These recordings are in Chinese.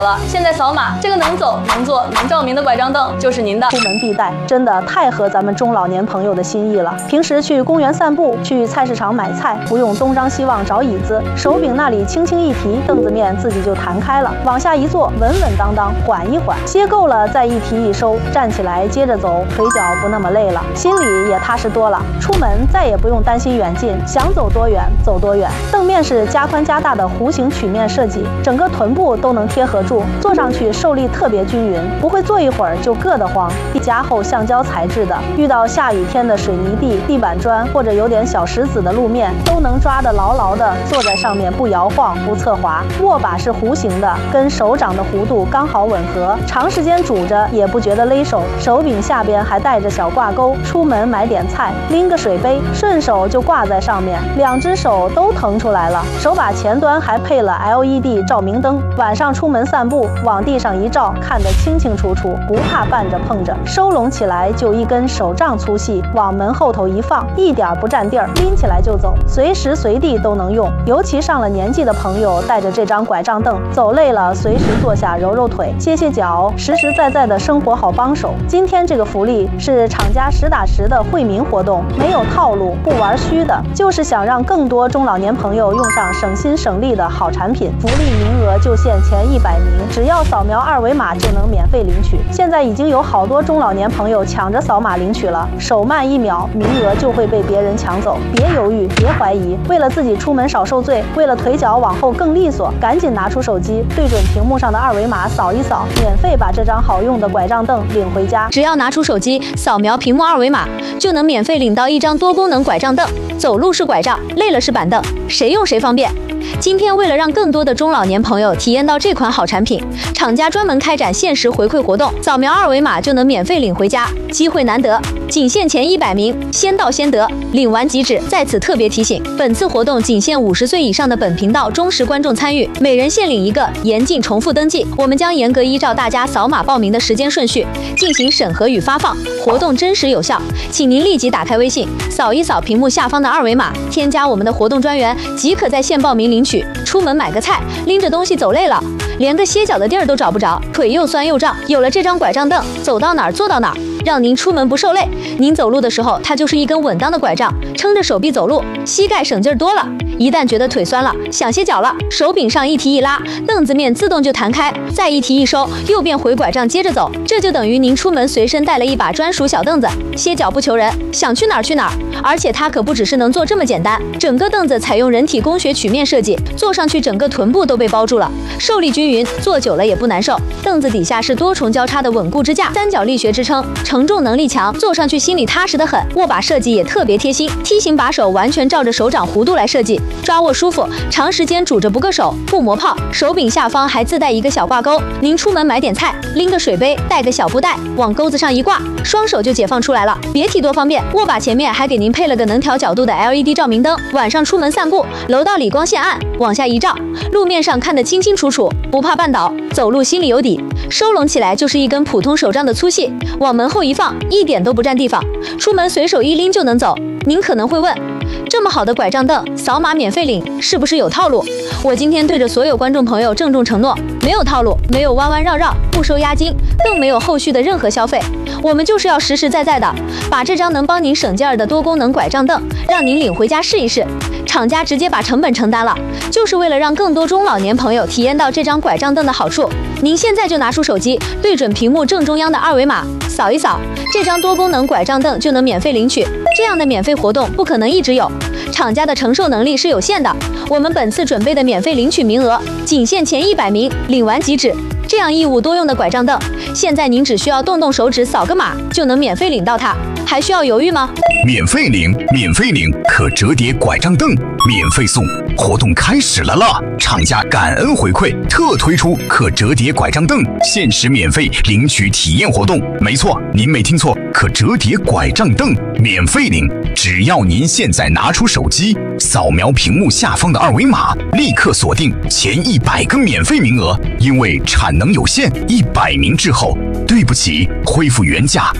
了，现在扫码，这个能走、能坐、能照明的拐杖凳就是您的。 出门必带，真的太合咱们中老年朋友的心意了。平时去公园散步，去菜市场买菜，不用东张西望找椅子，手柄那里轻轻一提，凳子面自己就弹开了，往下一坐，稳稳当当，缓一缓，歇够了再一提一收，站起来接着走，腿脚不那么累了，心里也踏实多了。出门再也不用担心远近，想走多远走多远。凳面是加宽加大的弧形曲面设计，整个臀部都能贴合住，坐上去受力特别均匀，不会坐一会儿就硌得慌。加厚橡胶材质的，遇到下雨天的水泥地、地板砖或者有点小石子的路面，都能抓得牢牢的，坐在上面不摇晃不侧滑。握把是弧形的，跟手掌的弧度刚好吻合，长时间拄着也不觉得勒手。手柄下边还带着小挂钩，出门买点菜，拎个水杯，顺手就挂在上面，两只手都腾出来了。手把前端还配了 LED 照明灯，晚上出门散步，往地上一照，看得清清楚楚，不怕绊着碰着。收拢起来就一根手杖粗细，往门后头一放，一点不占地儿，拎起来就走，随时随地都能用。尤其上了年纪的朋友，带着这张拐杖凳，走累了随时坐下揉揉腿、歇歇脚，实实在在的生活好帮手。今天这个福利是厂家实打实的惠民活动，没有套路，不玩虚的，就是想让更多中老年朋友用上省心省力的好产品。福利名额就限前100名，只要扫描2维码就能免费领取。现在已经有好多中老年朋友抢着扫码领取了，手慢1秒，名额就会被别人抢走。别犹豫，别怀疑，为了自己出门少受罪，为了腿脚往后更利索，赶紧拿出手机，对准屏幕上的2维码扫一扫，免费把这张好用的拐杖凳领回家。 只要拿出手机扫描屏幕2维码，就能免费领到一张多功能拐杖凳。走路是拐杖，累了是板凳，谁用谁方便。今天为了让更多的中老年朋友体验到这款好产品，厂家专门开展限时回馈活动，扫描2维码就能免费领回家，机会难得，仅限前100名，先到先得，领完即止。在此特别提醒，本次活动仅限50岁以上的本频道忠实观众参与，每人限领1个，严禁重复登记。我们将严格依照大家扫码报名的时间顺序进行审核与发放，活动真实有效，请您立即打开微信，扫一扫屏幕下方的2维码，添加我们的活动专员，即可在线报名领取。出门买个菜，拎着东西走累了，连个歇脚的地儿都找不着，腿又酸又胀，有了这张拐杖凳，走到哪儿坐到哪儿，让您出门不受累。您走路的时候，它就是一根稳当的拐杖，撑着手臂走路，膝盖省劲儿多了。一旦觉得腿酸了，想歇脚了，手柄上一提一拉，凳子面自动就弹开，再一提一收，又变回拐杖接着走。这就等于您出门随身带了一把专属小凳子，歇脚不求人，想去哪儿去哪儿。而且它可不只是能坐这么简单，整个凳子采用人体工学曲面设计，坐上去整个臀部都被包住了，受力均匀，坐久了也不难受。凳子底下是多重交叉的稳固支架，三角力学支撑，承重能力强，坐上去心里踏实得很。握把设计也特别贴心，梯形把手完全照着手掌弧度来设计，抓握舒服，长时间拄着不硌手，不磨泡。手柄下方还自带一个小挂钩，您出门买点菜，拎个水杯，带个小布袋，往钩子上一挂，双手就解放出来了，别提多方便。握把前面还给您配了个能调角度的 LED 照明灯，晚上出门散步，楼道里光线暗，往下一照，路面上看得清清楚楚，不怕绊倒，走路心里有底。收拢起来就是一根普通手杖的粗细，往门后一放，一点都不占地方，出门随手一拎就能走。您可能会问，这么好的拐杖凳，扫码免费领，是不是有套路？我今天对着所有观众朋友郑重承诺，没有套路，没有弯弯绕绕，不收押金，更没有后续的任何消费。我们就是要实实在在的把这张能帮您省劲儿的多功能拐杖凳让您领回家试一试。厂家直接把成本承担了，就是为了让更多中老年朋友体验到这张拐杖凳的好处。您现在就拿出手机，对准屏幕正中央的2维码，扫一扫，这张多功能拐杖凳就能免费领取。这样的免费活动不可能一直有，厂家的承受能力是有限的。我们本次准备的免费领取名额仅限前100名，领完即止。这样一物多用的拐杖凳，现在您只需要动手指扫个码就能免费领到它，还需要犹豫吗？ 免费领，免费领，可折叠拐杖凳免费送，活动开始了啦！厂家感恩回馈，特推出可折叠拐杖凳限时免费领取体验活动。没错，您没听错，可折叠拐杖凳免费领，只要您现在拿出手机，扫描屏幕下方的2维码，立刻锁定前100个免费名额。因为产能有限，100名之后，对不起，恢复原价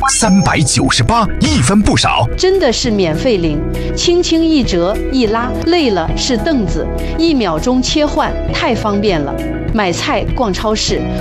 398，一分不少。 真的是免费领，轻轻一折一拉，累了是凳子，1秒钟切换，太方便了。 买菜、逛超市，